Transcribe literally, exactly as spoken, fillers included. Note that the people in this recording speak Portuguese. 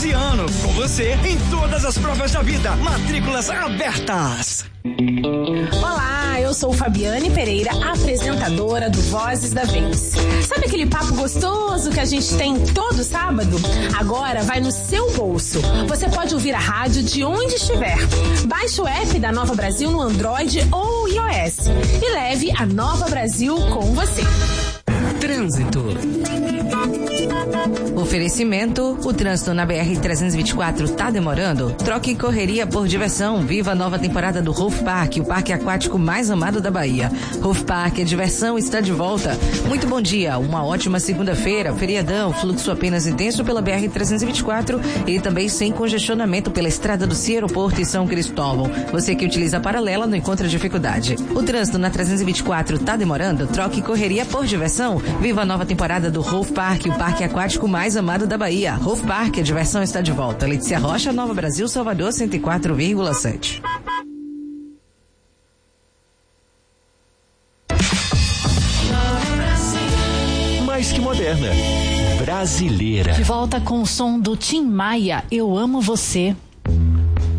quatorze anos, com você em todas as provas da vida. Matrículas abertas. Olá, eu sou Fabiane Pereira, apresentadora do Vozes da Vez. Sabe aquele papo gostoso que a gente tem todo sábado? Agora vai no seu bolso. Você pode ouvir a rádio de onde estiver. Baixe o app da Nova Brasil no Android ou iOS e leve a Nova Brasil com você. Trânsito. Oferecimento: o trânsito na B R trezentos e vinte e quatro tá demorando? Troque correria por diversão. Viva a nova temporada do Roof Park, o parque aquático mais amado da Bahia. Roof Park, a diversão está de volta. Muito bom dia, uma ótima segunda-feira, feriadão, fluxo apenas intenso pela B R trezentos e vinte e quatro e também sem congestionamento pela estrada do Aeroporto e São Cristóvão. Você que utiliza a paralela não encontra dificuldade. O trânsito na trezentos e vinte e quatro tá demorando? Troque correria por diversão. Viva a nova temporada do Roof Park, o parque aquático mais amado da Bahia. Roof Park, a diversão está de volta. Letícia Rocha, Nova Brasil, Salvador, cento e quatro vírgula sete. Mais que moderna. Brasileira. De volta com o som do Tim Maia, Eu Amo Você.